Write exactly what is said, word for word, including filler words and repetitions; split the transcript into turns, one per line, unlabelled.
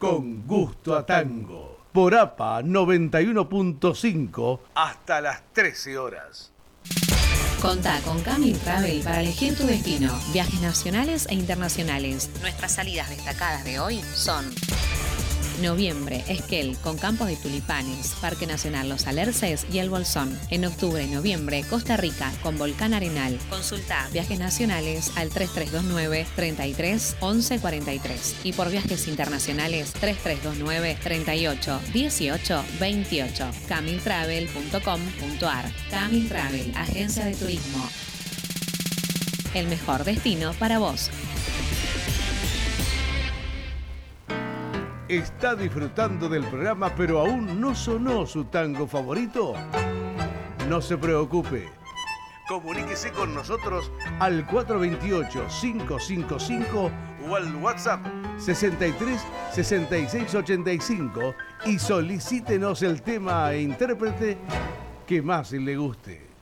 con gusto a tango. Por A P A noventa y uno punto cinco hasta las trece horas.
Contá con Camil Travel para elegir tu destino. Viajes nacionales e internacionales. Nuestras salidas destacadas de hoy son: noviembre, Esquel, con campos de tulipanes, Parque Nacional Los Alerces y El Bolsón. En octubre y noviembre, Costa Rica, con Volcán Arenal. Consulta viajes nacionales al tres tres dos nueve, treinta y tres, once cuarenta y tres. Y por viajes internacionales, tres tres dos nueve, treinta y ocho, dieciocho, veintiocho. camil travel punto com punto ar. Camil Travel, agencia de turismo. El mejor destino para vos.
¿Está disfrutando del programa pero aún no sonó su tango favorito? No se preocupe. Comuníquese con nosotros al cuatro dos ocho, cinco cinco cinco o al WhatsApp sesenta y tres, sesenta y seis, ochenta y cinco y solicítenos el tema e intérprete que más le guste.